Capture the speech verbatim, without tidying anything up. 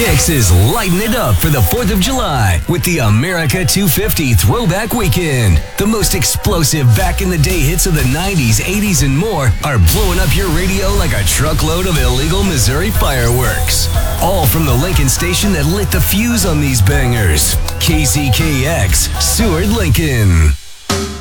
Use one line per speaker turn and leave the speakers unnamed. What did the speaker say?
Kicks is lighting it up for the fourth of July with the America two fifty Throwback Weekend. The most explosive back-in-the-day hits of the nineties, eighties, and more are blowing up your radio like a truckload of illegal Missouri fireworks. All from the Lincoln station that lit the fuse on these bangers. K Z K X, Seward, Lincoln.